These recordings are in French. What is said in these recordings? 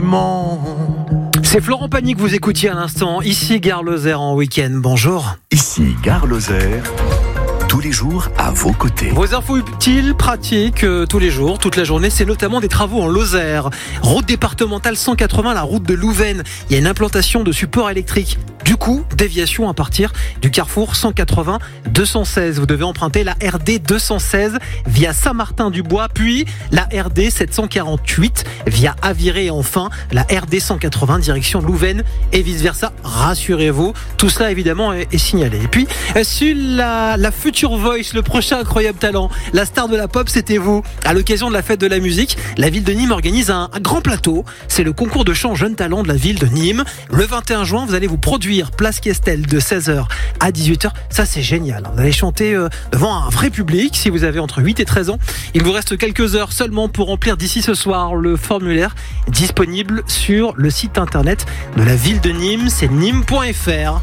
monde. C'est Florent Pagny que vous écoutiez à l'instant, ici Gare Lozère en week-end. Bonjour. Ici Gare Lozère, tous les jours à vos côtés. Vos infos utiles, pratiques, tous les jours, toute la journée, c'est notamment des travaux en Lozère. Route départementale 180, la route de Louvain. Il y a une implantation de support électrique. Du coup, déviation à partir du carrefour 180-216. Vous devez emprunter la RD 216 via Saint-Martin-du-Bois, puis la RD 748 via Aviré et enfin la RD 180 direction Louvain et vice-versa. Rassurez-vous, tout cela évidemment est signalé. Et puis, sur la Future Voice, le prochain incroyable talent, la star de la pop, c'était vous. À l'occasion de la fête de la musique, la ville de Nîmes organise un grand plateau. C'est le concours de chant jeunes talents de la ville de Nîmes. Le 21 juin, vous allez vous produire place Questel de 16h à 18h. Ça, c'est génial. Vous allez chanter devant un vrai public si vous avez entre 8 et 13 ans. Il vous reste quelques heures seulement pour remplir d'ici ce soir le formulaire disponible sur le site internet de la ville de Nîmes. C'est nîmes.fr.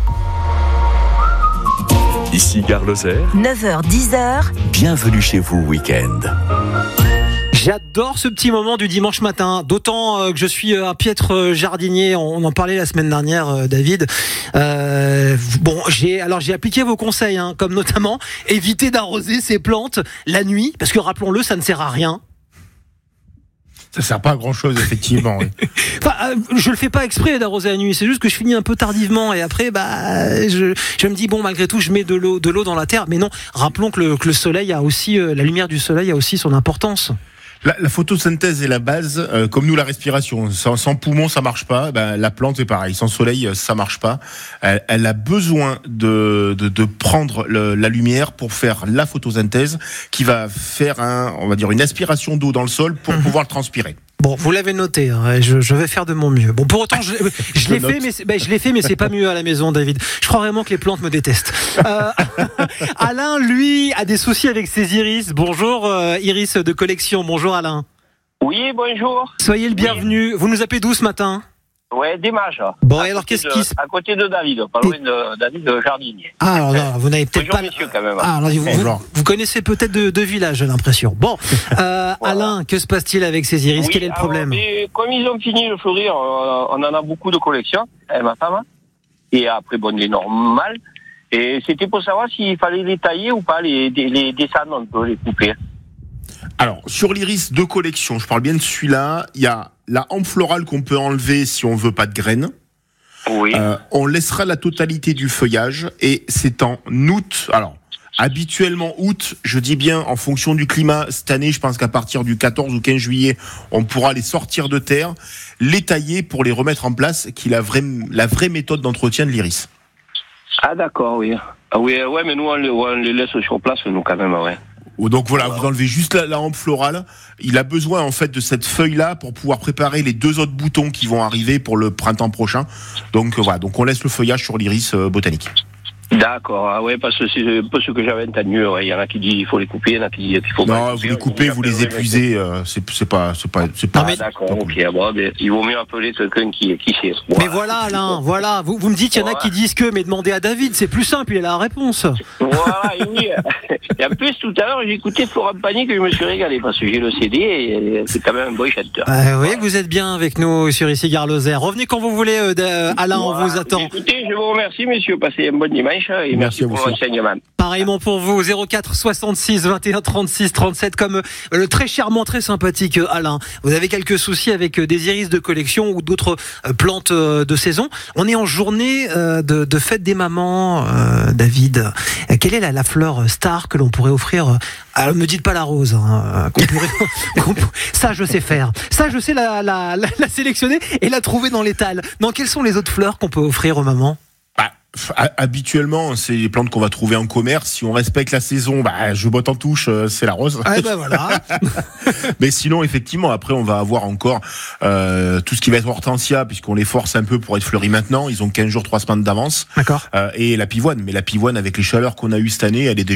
Ici Gare Lozère, 9h-10h. bienvenue chez vous week-end. J'adore ce petit moment du dimanche matin, d'autant que je suis un piètre jardinier. On en parlait la semaine dernière, David. J'ai appliqué vos conseils, comme notamment éviter d'arroser ces plantes la nuit, parce que rappelons-le, ça ne sert à rien. Ça sert pas à grand chose, effectivement. Oui. Je le fais pas exprès d'arroser la nuit, c'est juste que je finis un peu tardivement et après, je me dis malgré tout, je mets de l'eau dans la terre. Mais non, rappelons que le soleil a aussi, la lumière du soleil a aussi son importance. La photosynthèse est la base, comme nous la respiration. Sans poumon, ça marche pas. La plante est pareil. Sans soleil, ça marche pas. Elle a besoin de prendre la lumière pour faire la photosynthèse, qui va faire une aspiration d'eau dans le sol pour pouvoir le transpirer. Bon, vous l'avez noté, je vais faire de mon mieux. Bon, pour autant, je l'ai fait, mais c'est pas mieux à la maison, David. Je crois vraiment que les plantes me détestent. Alain, lui, a des soucis avec ses iris. Bonjour, Iris de collection. Bonjour, Alain. Oui, bonjour. Soyez le bienvenu. Vous nous appelez d'où ce matin ? Ouais, Dimash. Bon, et alors qu'est-ce qui se... À côté de David, pas loin de David Jardinier. Ah, alors non, vous n'avez peut-être bonjour, pas... messieurs, quand même. Ah, alors vous connaissez peut-être de villages, j'ai l'impression. Bon, voilà. Alain, que se passe-t-il avec ces iris ? Quel est le problème ? Comme ils ont fini de fleurir, on en a beaucoup de collections, ma femme. Et après, les normales. Et c'était pour savoir s'il fallait les tailler ou pas, les descendre un peu, les couper. Alors, sur l'iris de collection, je parle bien de celui-là, il y a la hampe florale qu'on peut enlever si on veut pas de graines. Oui. On laissera la totalité du feuillage et c'est en août. Alors, habituellement août, je dis bien en fonction du climat. Cette année, je pense qu'à partir du 14 ou 15 juillet, on pourra les sortir de terre, les tailler pour les remettre en place, qui est la vraie méthode d'entretien de l'iris. Ah d'accord, oui. Ah oui, ouais, mais nous on les laisse sur place, nous quand même, ouais. Donc voilà, vous enlevez juste la hampe florale. Il a besoin en fait de cette feuille-là pour pouvoir préparer les 2 autres boutons qui vont arriver pour le printemps prochain. Donc voilà, donc on laisse le feuillage sur l'iris botanique. D'accord, parce que c'est un peu ce que j'avais entendu. Il y en a qui disent qu'il faut les couper, il y en a qui disent qu'il faut pas. Non, vous les coupez, vous les épuisez, c'est pas. Ah d'accord, ok. Bon, il vaut mieux appeler quelqu'un qui sait. Mais voilà, Alain, voilà. Vous me dites qu'il y en a qui disent que, mais demandez à David, c'est plus simple, il a la réponse. Voilà, oui. Et en plus, tout à l'heure, j'ai écouté Florent Pagny que je me suis régalé parce que j'ai le CD et c'est quand même un beau chanteur. Oui, vous êtes bien avec nous sur ici Gare Lozère. Revenez quand vous voulez, Alain, on vous attend. Écoutez, je vous remercie, messieurs. Passez un bon dimanche. Et merci pour l'enseignement. Pareillement pour vous, 04 66 21 36 37, comme le très charmant, très sympathique Alain. Vous avez quelques soucis avec des iris de collection ou d'autres plantes de saison. On est en journée de fête des mamans, David. Quelle est la fleur star que l'on pourrait offrir ? Alors, ne me dites pas la rose, ça je sais faire. Ça je sais la sélectionner et la trouver dans l'étal. Non, quelles sont les autres fleurs qu'on peut offrir aux mamans ? Habituellement, c'est les plantes qu'on va trouver en commerce. Si on respecte la saison, je botte en touche, c'est la rose. Voilà. Mais sinon, effectivement, après, on va avoir encore tout ce qui va être hortensia, puisqu'on les force un peu pour être fleuris maintenant. Ils ont 15 jours, 3 semaines d'avance. D'accord. Et la pivoine. Mais la pivoine, avec les chaleurs qu'on a eues cette année, elle est déjà